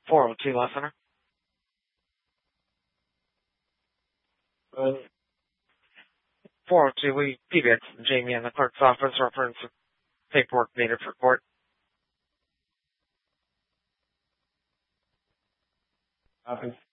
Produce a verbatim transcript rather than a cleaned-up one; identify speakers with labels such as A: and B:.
A: four oh two Law Center. Uh, four oh two, we P B X Jamie in the clerk's office, reference paperwork needed for court.
B: Copy.